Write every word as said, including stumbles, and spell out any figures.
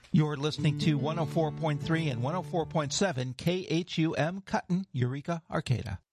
You're listening to one oh four point three and one oh four point seven K H U M Cutton, Eureka, Arcata.